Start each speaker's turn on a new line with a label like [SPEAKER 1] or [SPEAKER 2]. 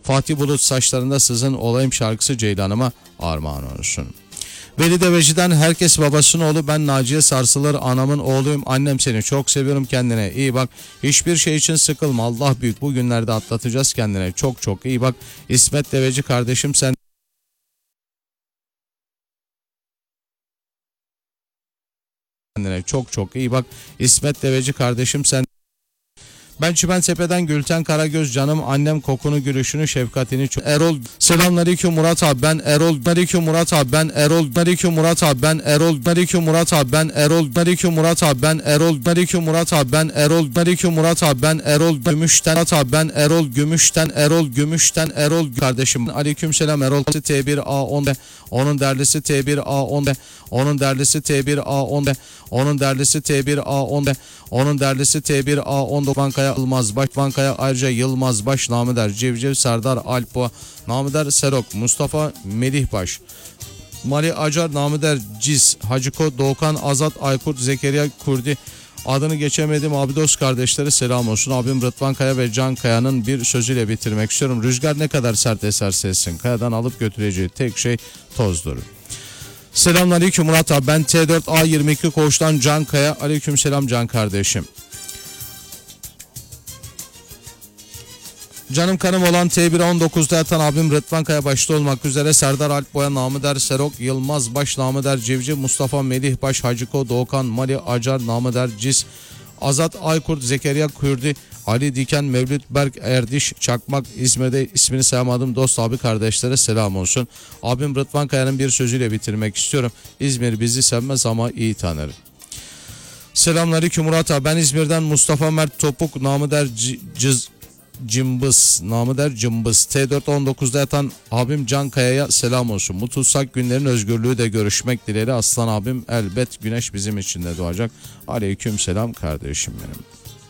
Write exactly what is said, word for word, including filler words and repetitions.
[SPEAKER 1] Fatih Bulut saçlarında sızın olayım şarkısı Ceylan'ıma armağan olsun. Veli Deveci'den herkes babasının oğlu, ben Naciye Sarsılır anamın oğluyum, annem seni çok seviyorum, kendine iyi bak, hiçbir şey için sıkılma, Allah büyük, bu günlerde atlatacağız, kendine çok çok iyi bak. İsmet Deveci kardeşim sen kendine çok çok iyi bak. İsmet Deveci kardeşim sen. Ben Çimentepe'den Gülten Karagöz canım annem kokunu gülüşünü şefkatini çok. Erol selamünaleyküm Murat abi ben Erol Aleyküm Murat abi ben Erol Aleyküm Murat abi ben Erol Aleyküm Murat abi ben Erol Aleyküm Murat abi ben Erol Aleyküm Murat abi ben Erol Aleyküm Murat abi ben Erol Gümüşten Murat abi ben Erol Gümüşten Erol Gümüşten Erol kardeşim aleyküm selam Erol T bir A on onun derlisi T bir A on onun derlisi T bir A on onun derlisi T bir A on onun derlisi T bir A on bankaya Yılmaz Baş bankaya ayrıca Yılmaz Baş namıder Cevcev Serdar Alpo namıder Serok Mustafa Melihbaş Mali Acar namıder Ciz Hacıko Doğukan Azat Aykurt Zekeriya Kurdi adını geçemedim Abidos kardeşleri selam olsun. Abim Rıdvan Kaya ve Can Kaya'nın bir sözüyle bitirmek istiyorum. Rüzgar ne kadar sert eserse essin kayadan alıp götüreceği tek şey tozdur. Selamünaleyküm Murat abi ben T dört A yirmi iki Koğuş'tan Can Kaya. Aleyküm selam Can kardeşim. Canım kanım olan T bir on dokuzda yatan abim Rıdvan Kaya başta olmak üzere Serdar Alpboya namı der Serok Yılmaz Baş namı der Cevci Mustafa Melih Baş Hacıko Doğukan Mali Acar namı der Cis Azat Aykurt Zekeriya Kürdi Ali Diken Mevlüt Berk Erdiş Çakmak İzmir'de ismini sayamadım dost abi kardeşlere selam olsun. Abim Rıdvan Kaya'nın bir sözüyle bitirmek istiyorum. İzmir bizi sevmez ama iyi tanır. Selamünaleyküm Murat abi ben İzmir'den Mustafa Mert Topuk namı der Cız Cımbız namı der Cımbız T dört on dokuzda yatan abim Can Kaya'ya selam olsun. Bu tutsak günlerin özgürlüğü de görüşmek dileğiyle aslan abim elbet güneş bizim için de doğacak. Aleyküm selam kardeşim benim.